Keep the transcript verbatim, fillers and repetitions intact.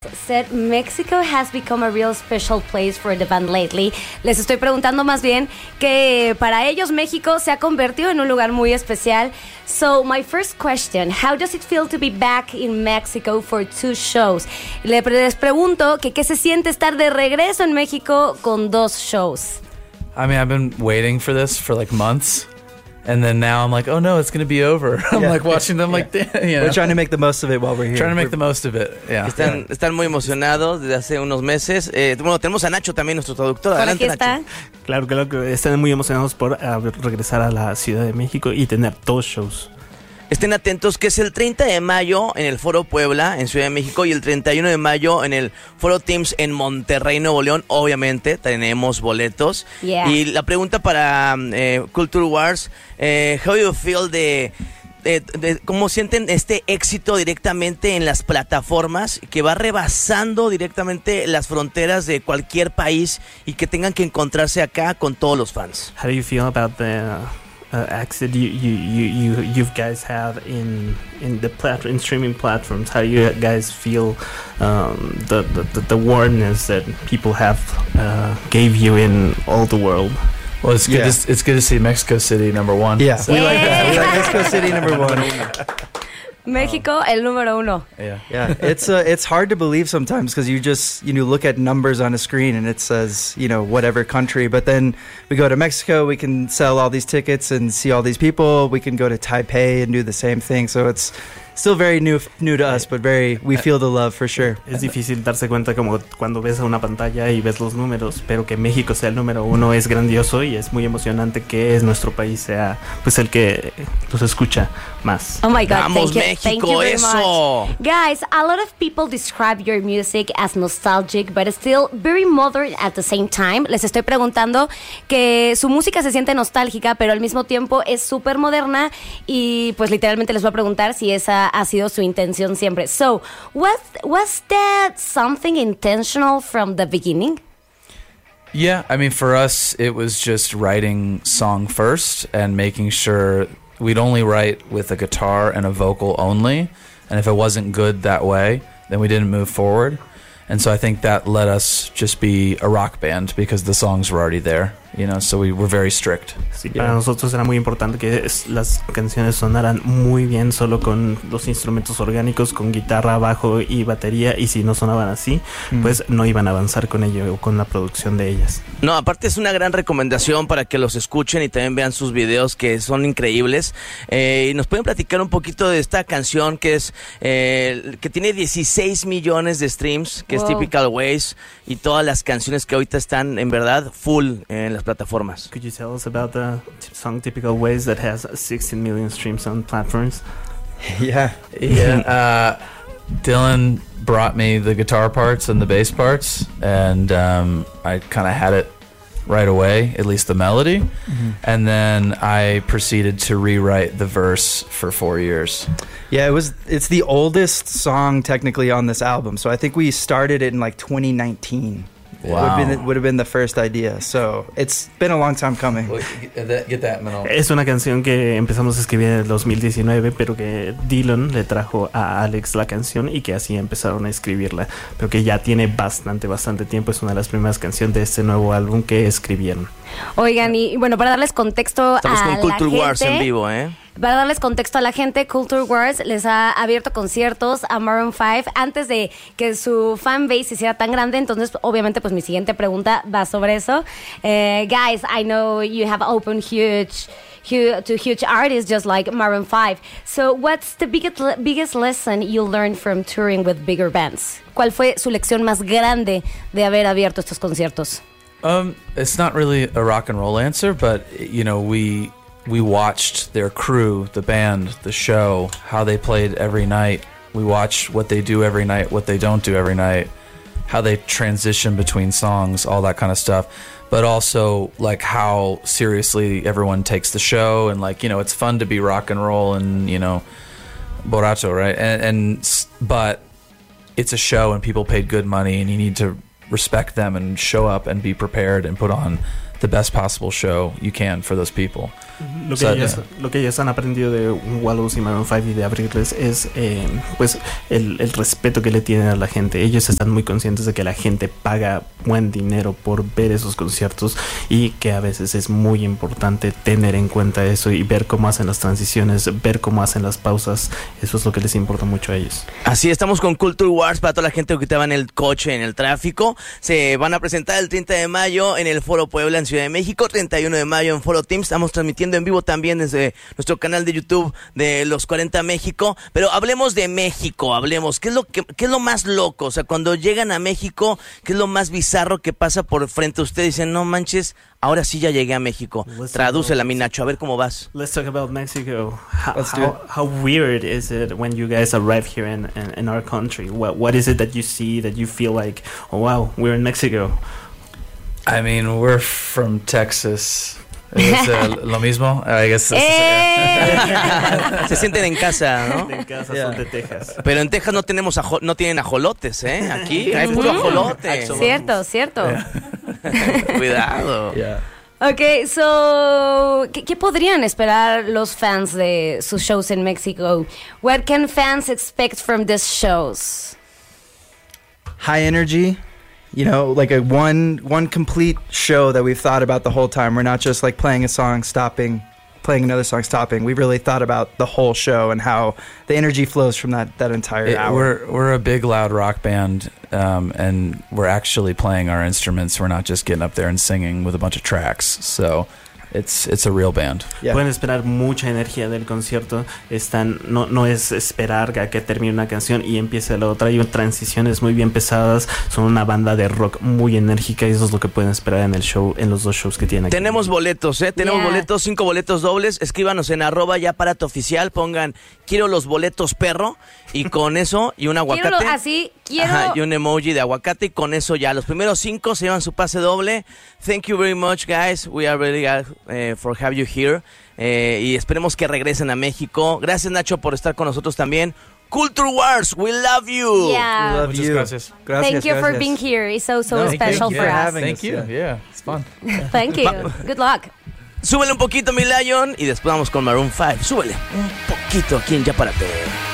Said Mexico has become a real special place for the band lately. Les estoy preguntando más bien que para ellos México se ha convertido en un lugar muy especial. So my first question, how does it feel to be back in Mexico for two shows? Les pregunto que qué se siente estar de regreso en México con dos shows. I mean, I've been waiting for this for like months. And then now I'm like, oh no, it's going to be over. I'm yeah. like watching them yeah. like, damn, you know. We're trying to make the most of it while we're here. Trying to make we're... the most of it, yeah. Están, yeah. están muy emocionados desde hace unos meses. Eh, bueno, tenemos a Nacho también, nuestro traductor. Adelante, aquí está. Nacho. Claro, claro que están muy emocionados por uh, regresar a la Ciudad de México y tener dos shows. Estén atentos que es el treinta de mayo en el Foro Puebla, en Ciudad de México, y el treinta y uno de mayo en el Foro Teams en Monterrey, Nuevo León. Obviamente tenemos boletos. Yeah. Y la pregunta para eh, Culture Wars, eh, how you feel de, de, de cómo sienten este éxito directamente en las plataformas, que va rebasando directamente las fronteras de cualquier país y que tengan que encontrarse acá con todos los fans. How do you feel about the Uh, access you you you you you guys have in in the plat in streaming platforms? How do you guys feel um, the, the the warmness that people have uh, gave you in all the world? Well, it's good. Yeah. To, it's good to see Mexico City number one. Yeah, so. we like that. We like Mexico City number one. México, el número uno. Yeah, yeah. It's uh, it's hard to believe sometimes because you just you know look at numbers on a screen and it says you know whatever country, but then we go to Mexico, we can sell all these tickets and see all these people. We can go to Taipei and do the same thing. So it's still very new new to us, but very we feel the love for sure. Es difícil darse cuenta como cuando ves a una pantalla y ves los números, pero que México sea el número uno es grandioso y es muy emocionante que es nuestro país sea pues el que los escucha más. Oh my God, Vamos, thank you, México, thank you very eso. much. Guys, a lot of people describe your music as nostalgic, but still very modern at the same time. Les estoy preguntando que su música se siente nostálgica, pero al mismo tiempo es súper moderna y pues literalmente les voy a preguntar si esa ha sido su intención siempre. So, was, was that something intentional from the beginning? Yeah, I mean, for us, it was just writing song first and making sure we'd only write with a guitar and a vocal only. And if it wasn't good that way, then we didn't move forward. And so I think that let us just be a rock band because the songs were already there, you know, so we were very strict. Sí, para yeah. nosotros era muy importante que es, las canciones sonaran muy bien solo con los instrumentos orgánicos, con guitarra, bajo y batería, y si no sonaban así, mm. pues no iban a avanzar con ello o con la producción de ellas. No, aparte es una gran recomendación para que los escuchen y también vean sus videos que son increíbles. Eh, y nos pueden platicar un poquito de esta canción que es eh, que tiene dieciséis millones de streams, que wow. es Typical Ways, y todas las canciones que ahorita están en verdad full en las plataformas. Could you tell us about the song Typical Ways that has sixteen million streams on platforms? Yeah. Yeah. Uh, Dylan brought me the guitar parts and the bass parts, and um, I kind of had it right away, at least the melody. Mm-hmm. And then I proceeded to rewrite the verse for four years. Yeah, it was. It's the oldest song technically on this album, so I think we started it in like twenty nineteen. Wow. Would have been, would have been the first idea. So it's been a long time coming. Get that, Manolo. Es una canción que empezamos a escribir en el dos mil diecinueve, pero que Dylan le trajo a Alex la canción y que así empezaron a escribirla. Pero que ya tiene bastante, bastante tiempo. Es una de las primeras canciones de este nuevo álbum que escribieron. Oigan, y bueno, para darles contexto Estamos a con la Culture gente, Wars en vivo, ¿eh? Para darles contexto a la gente, Culture Wars les ha abierto conciertos a Maroon five antes de que su fanbase se hiciera tan grande. Entonces, obviamente, pues mi siguiente pregunta va sobre eso. Uh, guys, I know you have opened huge, huge to huge artists just like Maroon five. So, what's the biggest biggest lesson you learned from touring with bigger bands? ¿Cuál fue su lección más grande de haber abierto estos conciertos? Um, it's not really a rock and roll answer, but you know, we we watched their crew, the band, the show, how they played every night. We watch what they do every night, what they don't do every night, how they transition between songs, all that kind of stuff. But also like how seriously everyone takes the show, and like, you know, it's fun to be rock and roll and, you know, borracho, right? And, and but it's a show and people paid good money and you need to respect them and show up and be prepared and put on the best possible show you can for those people. Lo que, So, ellos, yeah. lo que ellos han aprendido de Wallows y Maroon five y de abrirles es eh, pues el, el respeto que le tienen a la gente. Ellos están muy conscientes de que la gente paga buen dinero por ver esos conciertos y que a veces es muy importante tener en cuenta eso y ver cómo hacen las transiciones, ver cómo hacen las pausas. Eso es lo que les importa mucho a ellos. Así estamos con Culture Wars para toda la gente que estaba en el coche, en el tráfico. Se van a presentar el treinta de mayo en el Foro Puebla en Ciudad de México, treinta y uno de mayo en Foro Teams. Estamos transmitiendo en vivo también desde nuestro canal de YouTube de Los cuarenta México. Pero hablemos de México, hablemos. ¿Qué es lo que, qué es lo más loco? O sea, cuando llegan a México, ¿qué es lo más bizarro que pasa por frente a ustedes? Dicen, no manches, ahora sí ya llegué a México. Tradúcela, mi Nacho, a ver cómo vas. Let's talk about Mexico. How, Let's do how, it. how weird is it when you guys arrive here in, in, in our country? What What is it that you see that you feel like, oh wow, we're in Mexico? I mean, we're from Texas. ¿Es uh, lo mismo? I guess. This is, yeah. Eh. Se sienten en casa, ¿no? En casa Yeah. son de Texas. Pero en Texas no tenemos ajo- no tienen ajolotes, ¿eh? Aquí hay puro ajolote. Cierto, cierto. Cuidado. Yeah. Ok, so, ¿qué, ¿qué podrían esperar los fans de sus shows en México? What can fans expect from these shows? High energy, you know, like a one one complete show that we've thought about the whole time. We're not just like playing a song, stopping, playing another song, stopping. We really thought about the whole show and how the energy flows from that that entire It- hour. we're we're a big loud rock band, um, and we're actually playing our instruments. We're not just getting up there and singing with a bunch of tracks. So it's it's a real band. Yeah. Pueden esperar mucha energía del concierto. Están, no, no es esperar a que termine una canción y empiece la otra. Hay transiciones muy bien pesadas. Son una banda de rock muy enérgica y eso es lo que pueden esperar en el show, en los dos shows que tienen aquí. Tenemos boletos, ¿eh? Tenemos Yeah. boletos, cinco boletos dobles. Escríbanos en arroba ya aparato oficial. Pongan, quiero los boletos perro. Y con eso, y un aguacate. Quiero así, quiero... Ajá, y un emoji de aguacate. Y con eso ya, los primeros cinco se llevan su pase doble. Thank you very much, guys. We are really glad uh, for have you here. Eh, y esperemos que regresen a México. Gracias, Nacho, por estar con nosotros también. Culture Wars, we love you. Yeah. We love Muchas you. gracias. Gracias, Thank you for gracias. being here. It's so, so No, special thank you for for us. having Thank us, you. yeah. Yeah, it's fun. Thank you. Good luck. Súbele un poquito, mi Lion. Y después vamos con Maroon five. Súbele un poquito aquí en Ya Párate.